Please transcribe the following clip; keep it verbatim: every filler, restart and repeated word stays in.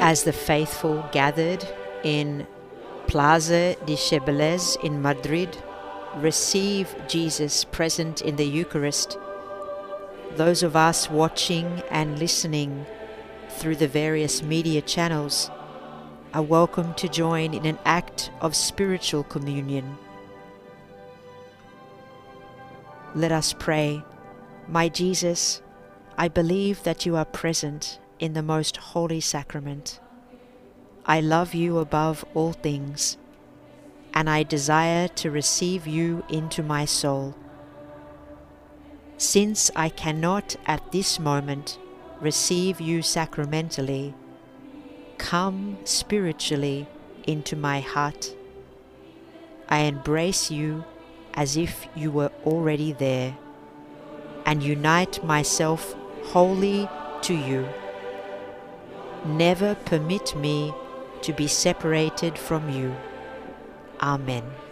As the faithful gathered in Plaza de Cibeles in Madrid receive Jesus present in the Eucharist, those of us watching and listening through the various media channels are welcome to join in an act of spiritual communion. Let us pray. My Jesus, I believe that you are present in the most holy sacrament. I love you above all things, and I desire to receive you into my soul. Since I cannot at this moment receive you sacramentally, come spiritually into my heart. I embrace you as if you were already there, and unite myself wholly to you. Never permit me to be separated from you. Amen.